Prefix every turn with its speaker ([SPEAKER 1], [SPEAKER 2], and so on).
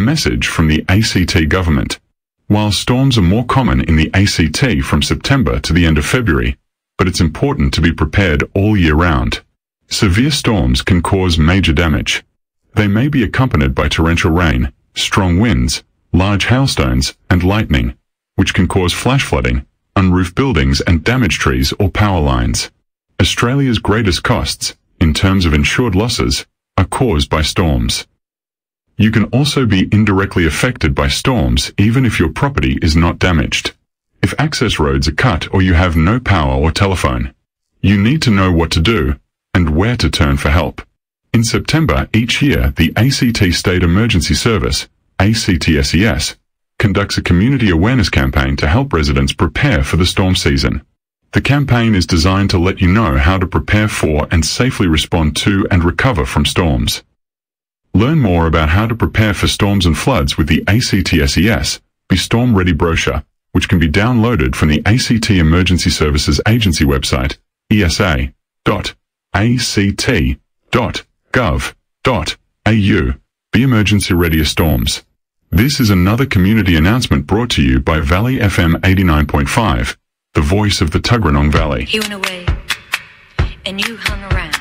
[SPEAKER 1] message from the ACT government. While storms are more common in the ACT from September to the end of February, but it's important to be prepared all year round. Severe storms can cause major damage. They may be accompanied by torrential rain, strong winds, large hailstones, and lightning, which can cause flash flooding, unroofed buildings and damaged trees or power lines. Australia's greatest costs, in terms of insured losses, are caused by storms. You can also be indirectly affected by storms even if your property is not damaged. If access roads are cut or you have no power or telephone, you need to know what to do and where to turn for help. In September each year, the ACT State Emergency Service, ACTSES, conducts a community awareness campaign to help residents prepare for the storm season. The campaign is designed to let you know how to prepare for and safely respond to and recover from storms. Learn more about how to prepare for storms and floods with the ACTSES Be Storm Ready brochure, which can be downloaded from the ACT Emergency Services Agency website, esa.act.gov.au. Be emergency ready for storms. This is another community announcement brought to you by Valley FM 89.5, the voice of the Tuggeranong Valley.
[SPEAKER 2] He went away, and you hung around.